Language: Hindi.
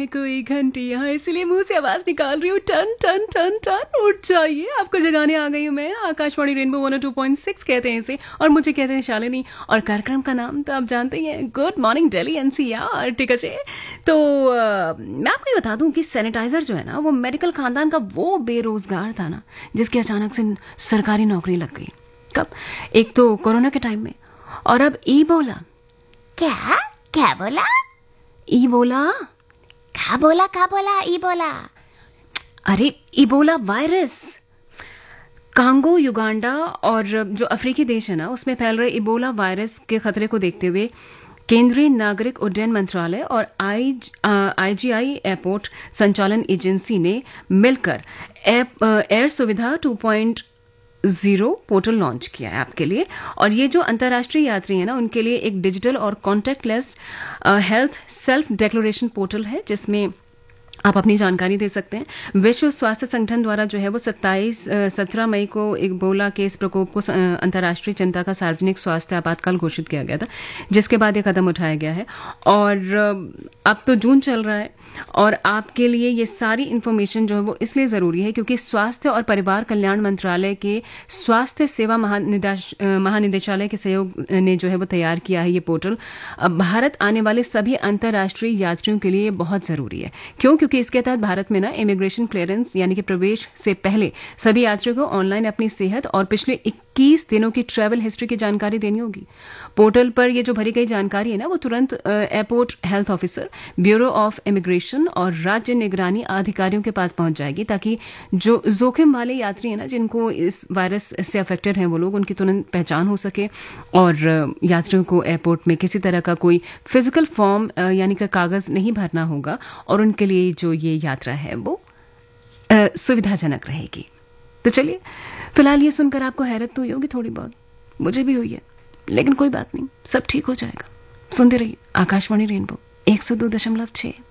है कोई घंटी यहाँ, इसलिए मुंह से आवाज निकाल रही हूँ टन टन टन टन। उठ जाइए, आपको जगाने आ गई हूँ मैं। आकाशवाणी रेनबो 102.6 कहते हैं इसे, और मुझे कहते हैं शालिनी, और कार्यक्रम का नाम तो आप जानते ही हैं, गुड मॉर्निंग दिल्ली एनसीआर। ठीक है, तो मैं आपको ये बता दूं कि सैनिटाइजर जो है ना, वो मेडिकल खानदान का वो बेरोजगार था ना, जिसकी अचानक से सरकारी नौकरी लग गई। कब? एक तो कोरोना के टाइम में, और अब ईबोला। क्या क्या बोला? ईबोला? क्या बोला ईबोला? अरे ईबोला वायरस कांगो, युगांडा और जो अफ्रीकी देश है ना, उसमें फैल रहे इबोला वायरस के खतरे को देखते हुए केंद्रीय नागरिक उड्डयन मंत्रालय और आईजीआई एयरपोर्ट संचालन एजेंसी ने मिलकर एयर सुविधा 2.0 पोर्टल लॉन्च किया है आपके लिए। और ये जो अंतर्राष्ट्रीय यात्री हैं ना, उनके लिए एक डिजिटल और contactless health self declaration portal है, जिसमें आप अपनी जानकारी दे सकते हैं। विश्व स्वास्थ्य संगठन द्वारा जो है वो 17 मई को इबोला के इस प्रकोप को अंतर्राष्ट्रीय चिंता का सार्वजनिक स्वास्थ्य आपातकाल घोषित किया गया था, जिसके बाद ये कदम उठाया गया है। और अब तो जून चल रहा है, और आपके लिए ये सारी इन्फॉर्मेशन जो है वो इसलिए ज़रूरी है क्योंकि स्वास्थ्य और परिवार कल्याण मंत्रालय के स्वास्थ्य सेवा महानिदेशालय के सहयोग ने जो है वो तैयार किया है ये पोर्टल। भारत आने वाले सभी अंतर्राष्ट्रीय यात्रियों के लिए बहुत ज़रूरी है। क्यों? क्योंकि इसके तहत भारत में ना इमिग्रेशन क्लियरेंस यानी कि प्रवेश से पहले सभी यात्रियों को ऑनलाइन अपनी सेहत और पिछले 21 दिनों की ट्रैवल हिस्ट्री की जानकारी देनी होगी। पोर्टल पर ये जो भरी गई जानकारी है ना, वो तुरंत airport health officer, bureau of immigration और राज्य निगरानी अधिकारियों के पास पहुंच जाएगी, ताकि जो जोखिम वाले यात्री हैं ना, जिनको इस वायरस से अफेक्टेड हैं, वो लोग, उनकी तुरंत पहचान हो सके। और यात्रियों को एयरपोर्ट में किसी तरह का कोई फिजिकल फॉर्म यानी कि कागज नहीं भरना होगा, और उनके लिए जो ये यात्रा है वो सुविधाजनक रहेगी। तो चलिए, फिलहाल ये सुनकर आपको हैरत तो हुई होगी थोड़ी बहुत, मुझे भी हुई है, लेकिन कोई बात नहीं, सब ठीक हो जाएगा। सुनते रहिए आकाशवाणी रेनबो 102.6।